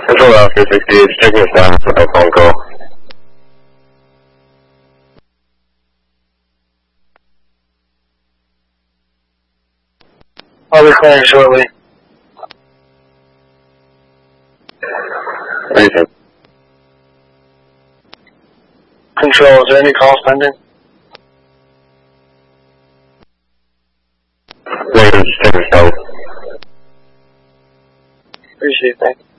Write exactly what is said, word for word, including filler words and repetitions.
Control Alpha sixty-eight, checking us down for a phone call. I'll be calling shortly. Anything. Control, is there any calls pending? Negative, just checking us down. Appreciate that.